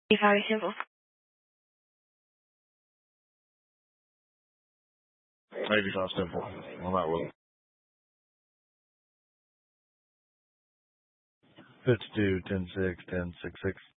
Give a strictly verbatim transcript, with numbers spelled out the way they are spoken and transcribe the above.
Very simple. Maybe not simple. On that one. fifty-two, ten six, ten six six.